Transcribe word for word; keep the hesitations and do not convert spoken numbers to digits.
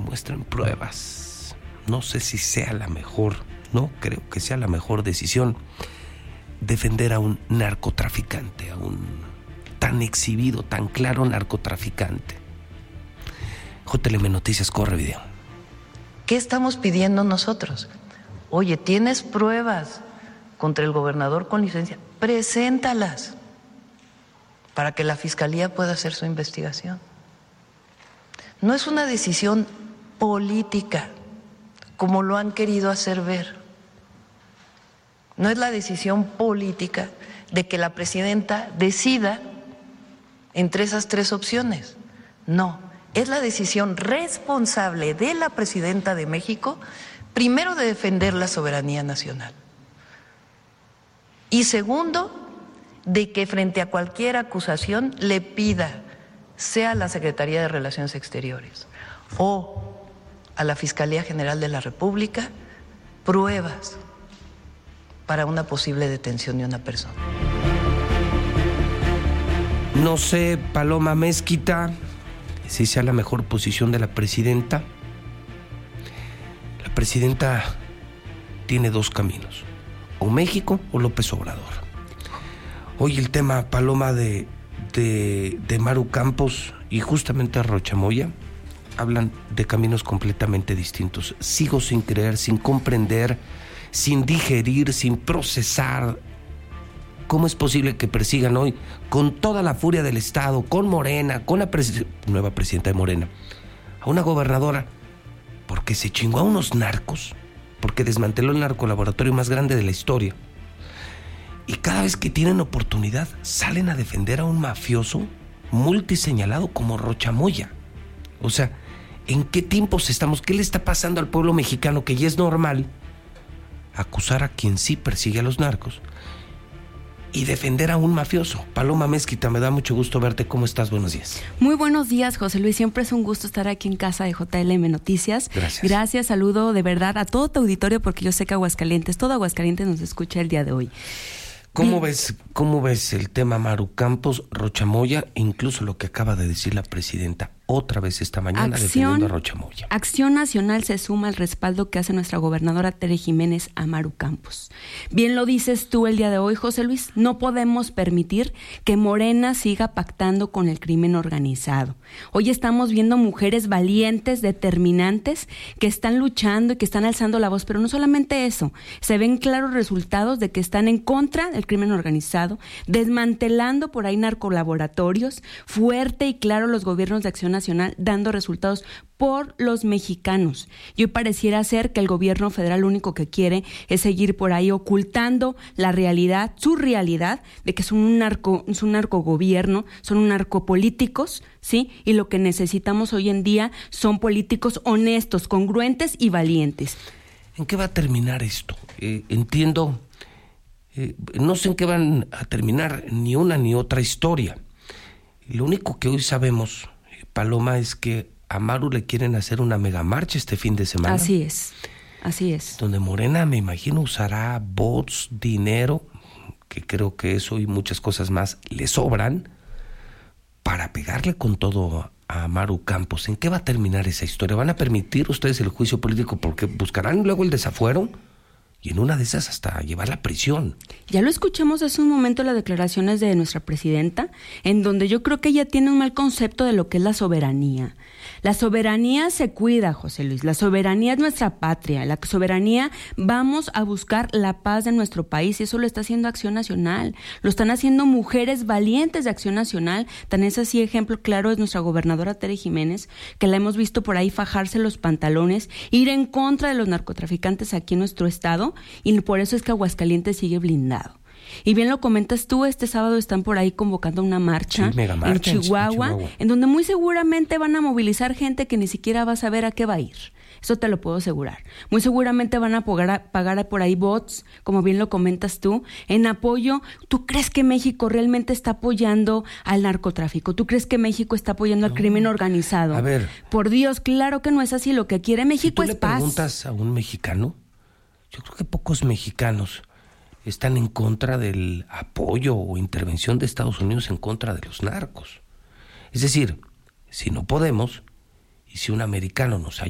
demuestren pruebas. No sé si sea la mejor, no creo que sea la mejor decisión defender a un narcotraficante, a un tan exhibido, tan claro narcotraficante. J L M Noticias, corre video. ¿Qué estamos pidiendo nosotros? Oye, ¿tienes pruebas contra el gobernador con licencia? Preséntalas para que la Fiscalía pueda hacer su investigación. No es una decisión política, como lo han querido hacer ver. No es la decisión política de que la presidenta decida entre esas tres opciones. No, es la decisión responsable de la presidenta de México, primero, de defender la soberanía nacional. Y segundo, de que frente a cualquier acusación le pida, sea a la Secretaría de Relaciones Exteriores o a la Fiscalía General de la República, pruebas para una posible detención de una persona. No sé, Paloma Mezquita, si sea la mejor posición de la presidenta. La presidenta tiene dos caminos: o México o López Obrador. Hoy el tema, Paloma, de, de, de Maru Campos y justamente Rocha Moya hablan de caminos completamente distintos. Sigo sin creer, sin comprender, sin digerir, sin procesar. ¿Cómo es posible que persigan hoy, con toda la furia del Estado, con Morena, con la pres- nueva presidenta de Morena, a una gobernadora porque se chingó a unos narcos, porque desmanteló el narcolaboratorio más grande de la historia? Y cada vez que tienen oportunidad salen a defender a un mafioso multiseñalado como Rocha Moya. O sea, ¿en qué tiempos estamos? ¿Qué le está pasando al pueblo mexicano, que ya es normal acusar a quien sí persigue a los narcos y defender a un mafioso? Paloma Mezquita, me da mucho gusto verte. ¿Cómo estás? Buenos días. Muy buenos días, José Luis. Siempre es un gusto estar aquí en casa de J L M Noticias. Gracias. Gracias, saludo de verdad a todo tu auditorio, porque yo sé que Aguascalientes, todo Aguascalientes nos escucha el día de hoy. ¿Cómo ves, cómo ves el tema Maru Campos, Rocha Moya e incluso lo que acaba de decir la presidenta otra vez esta mañana Acción, defendiendo a Rocha Moya? Acción Nacional se suma al respaldo que hace nuestra gobernadora Tere Jiménez a Maru Campos. Bien lo dices tú el día de hoy, José Luis, no podemos permitir que Morena siga pactando con el crimen organizado. Hoy estamos viendo mujeres valientes, determinantes, que están luchando y que están alzando la voz, pero no solamente eso, se ven claros resultados de que están en contra del crimen organizado, desmantelando por ahí narcolaboratorios, fuerte y claro los gobiernos de Acción Nacional dando resultados por los mexicanos. Y hoy pareciera ser que el gobierno federal lo único que quiere es seguir por ahí ocultando la realidad, su realidad, de que son un narco, es un narcogobierno, son un narcopolíticos, ¿sí? Y lo que necesitamos hoy en día son políticos honestos, congruentes y valientes. ¿En qué va a terminar esto? Eh, entiendo, eh, no sé en qué van a terminar ni una ni otra historia. Lo único que hoy sabemos, Paloma, es que a Maru le quieren hacer una mega marcha este fin de semana. Así es, así es. Donde Morena, me imagino, usará bots, dinero, que creo que eso y muchas cosas más le sobran, para pegarle con todo a Maru Campos. ¿En qué va a terminar esa historia? ¿Van a permitir ustedes el juicio político porque buscarán luego el desafuero? Y en una de esas hasta llevarla a prisión. Ya lo escuchamos hace un momento las declaraciones de nuestra presidenta, en donde yo creo que ella tiene un mal concepto de lo que es la soberanía. La soberanía se cuida, José Luis. La soberanía es nuestra patria. La soberanía, vamos a buscar la paz de nuestro país, y eso lo está haciendo Acción Nacional. Lo están haciendo mujeres valientes de Acción Nacional. Tan es así, ejemplo claro es nuestra gobernadora Tere Jiménez, que la hemos visto por ahí fajarse los pantalones, ir en contra de los narcotraficantes aquí en nuestro estado, y por eso es que Aguascalientes sigue blindado. Y bien lo comentas tú, este sábado están por ahí convocando una marcha, sí, mega marcha en, Chihuahua, en Chihuahua, en donde muy seguramente van a movilizar gente que ni siquiera va a saber a qué va a ir. Eso te lo puedo asegurar. Muy seguramente van a pagar, pagar por ahí bots, como bien lo comentas tú, en apoyo. ¿Tú crees que México realmente está apoyando al narcotráfico? ¿Tú crees que México está apoyando al no. crimen organizado? A ver. Por Dios, claro que no es así. Lo que quiere México si es paz. ¿Tú paz. le preguntas a un mexicano? Yo creo que pocos mexicanos están en contra del apoyo o intervención de Estados Unidos en contra de los narcos. Es decir, si no podemos, y si un americano nos ayuda,